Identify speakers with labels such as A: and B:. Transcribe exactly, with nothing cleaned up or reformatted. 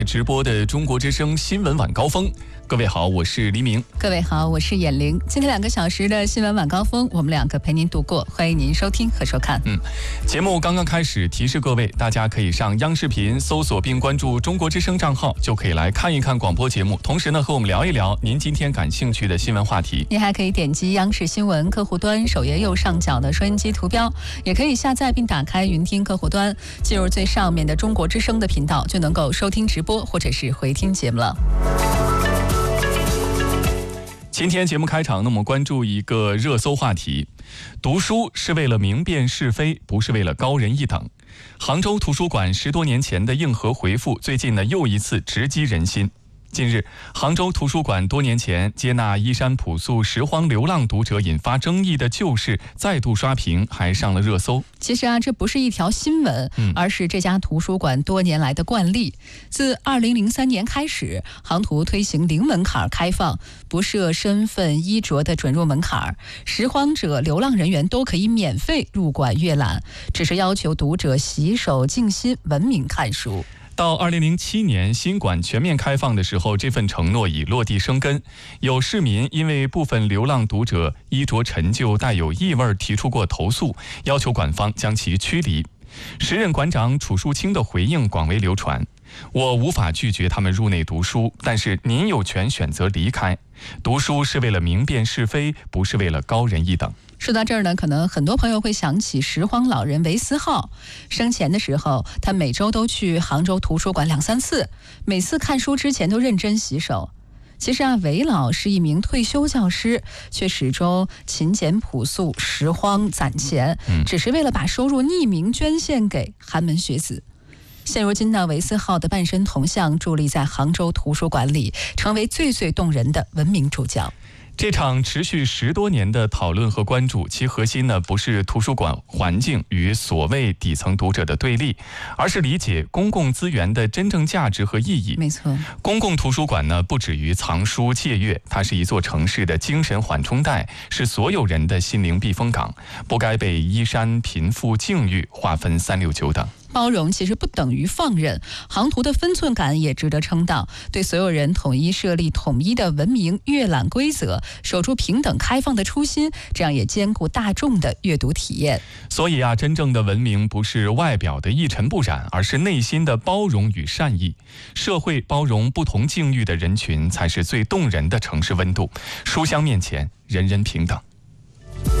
A: 直播的中国之声新闻晚高峰，各位好，我是黎明。
B: 各位好，我是眼玲。今天两个小时的新闻晚高峰，我们两个陪您度过，欢迎您收听和收看。
A: 嗯，节目刚刚开始，提示各位，大家可以上央视频搜索并关注中国之声账号，就可以来看一看广播节目，同时呢，和我们聊一聊您今天感兴趣的新闻话题。
B: 您还可以点击央视新闻客户端首页右上角的收音机图标，也可以下载并打开云听客户端，进入最上面的中国之声的频道，就能够收听直播或者是回听节目了。
A: 今天节目开场呢，我们关注一个热搜话题：读书是为了明辨是非，不是为了高人一等。杭州图书馆十多年前的硬核回复，最近呢又一次直击人心。近日，杭州图书馆多年前接纳衣衫朴素拾荒流浪读者引发争议的旧事再度刷屏，还上了热搜。
B: 其实啊，这不是一条新闻，而是这家图书馆多年来的惯例。自二零零三年开始，杭图推行零门槛开放，不设身份衣着的准入门槛，拾荒者、流浪人员都可以免费入馆阅览，只是要求读者洗手静心，文明看书。
A: 到二零零七年新馆全面开放的时候，这份承诺已落地生根。有市民因为部分流浪读者衣着陈旧带有异味提出过投诉，要求馆方将其驱离。时任馆长楚树清的回应广为流传：我无法拒绝他们入内读书，但是您有权选择离开。读书是为了明辨是非，不是为了高人一等。
B: 说到这儿呢，可能很多朋友会想起拾荒老人韦思浩。生前的时候，他每周都去杭州图书馆两三次，每次看书之前都认真洗手。其实啊，韦老是一名退休教师，却始终勤俭朴素，拾荒攒钱，只是为了把收入匿名捐献给寒门学子。现如今呢，韦思浩的半身铜像伫立在杭州图书馆里，成为最最动人的文明主角。
A: 这场持续十多年的讨论和关注，其核心呢不是图书馆环境与所谓底层读者的对立，而是理解公共资源的真正价值和意义。
B: 没错，
A: 公共图书馆呢不止于藏书借阅，它是一座城市的精神缓冲带，是所有人的心灵避风港，不该被衣衫、贫富、境遇划分三六九等。
B: 包容其实不等于放任，杭图的分寸感也值得称道，对所有人统一设立统一的文明阅览规则，守住平等开放的初心，这样也兼顾大众的阅读体验。
A: 所以啊，真正的文明不是外表的一尘不染，而是内心的包容与善意。社会包容不同境遇的人群，才是最动人的城市温度。书香面前，人人平等。